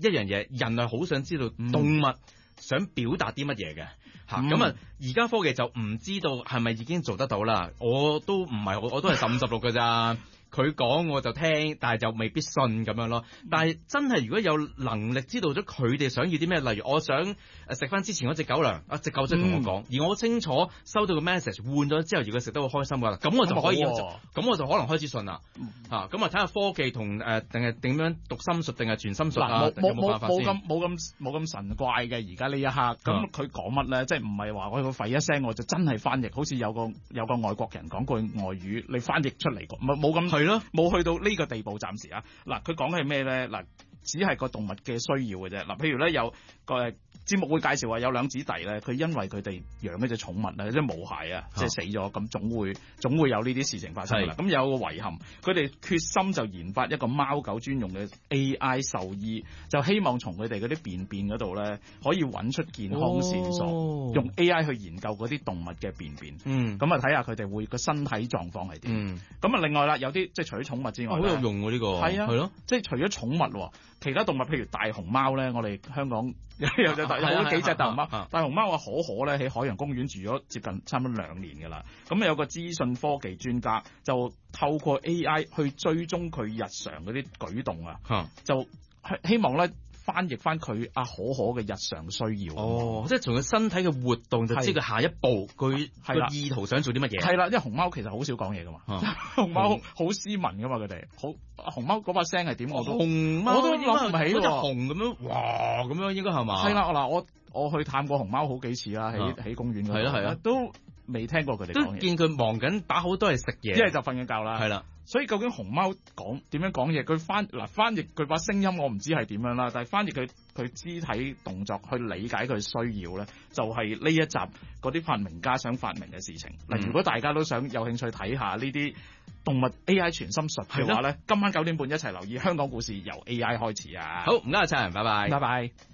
一樣嘢，人係好想知道動物想表達啲乜嘢嘅嚇。咁而家科技就唔知道係咪已經做得到啦。我都唔係，我都係15、16㗎咋。佢講我就聽，但係就未必信咁樣咯。但係真係如果有能力知道咗佢哋想要啲咩，例如我想食翻之前嗰隻狗糧，隻狗仔同我講，而我好清楚收到個 message 換咗之後，如果食得好開心㗎啦，咁我就可以，咁我就可能開始信啦。咁啊睇下科技同定係點樣讀心術定係傳心術啊？ 冇咁神怪嘅而家呢一刻。咁佢講乜咧？即係唔係話我吠一聲我就真係翻譯，好似有個外國人講句外語，你翻譯出嚟冇咁。冇去到呢個地步，暫時啊。嗱，佢講嘅係咩咧？嗱，只係個動物嘅需要嘅啫。嗱，譬如咧有個節目會介紹話有兩姊弟咧，佢因為佢哋養一隻寵物啊，即係毛孩啊，即係死咗，咁總會有呢啲事情發生啦。咁有個遺憾，佢哋決心就研發一個貓狗專用嘅 AI 獸醫，就希望從佢哋嗰啲便便嗰度咧，可以揾出健康線索，用 AI 去研究嗰啲動物嘅便便。咁啊睇下佢哋會個身體狀況係點。咁啊另外啦，有啲即係除咗寵物之外， 好有用喎呢個。係啊，係咯， 即係除咗寵物，其他動物譬如大熊貓咧，我哋香港有幾隻大熊貓。大熊貓可可咧喺海洋公園住咗接近差唔多2年㗎啦。咁有個資訊科技專家就透過 AI 去追蹤佢日常嗰啲舉動啊，就希望咧翻譯翻佢可可嘅日常需要。 即係從佢身體嘅活動就知佢下一步佢個意圖想做啲乜嘢。 係啦，因為熊貓其實好少講嘢㗎嘛，熊貓好斯文㗎嘛，佢哋熊貓嗰把聲係點我都諗唔起喎。嗰隻熊咁樣，哇咁樣應該係嘛？係啦，嗱我去探過熊貓好幾次啦，喺公園嗰度。係啊，都未聽過佢哋講嘢。都見佢忙緊，把好多係食嘢，一係就瞓緊覺啦。係啦。所以究竟熊貓點樣講嘢？佢翻譯佢把聲音我唔知係點樣啦，但係翻譯佢肢體動作去理解佢需要咧，就係呢一集嗰啲發明家想發明嘅事情。嗱，如果大家都想有興趣睇下呢啲動物 AI 傳心術嘅話咧，今晚9點半一齊留意香港故事由 AI 開始啊！ 好，唔該阿陳，拜拜， 拜拜。